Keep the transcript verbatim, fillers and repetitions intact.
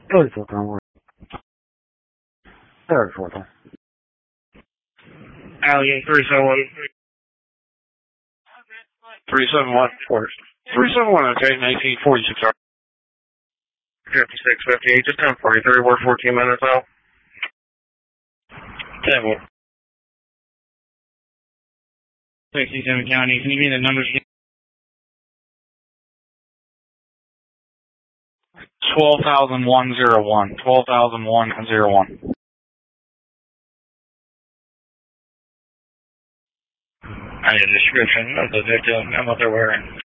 这是左端位，这是左端。 Alligator three seven one. three seven one. three seven one, okay, eighteen forty-six hours. fifty-six fifty-eight, just ten forty-three, we're fourteen minutes out. ten one. sixty-seven County, can you give me the numbers again? twelve thousand one oh one. twelve thousand one oh one. I need a description of the victim and what they're wearing.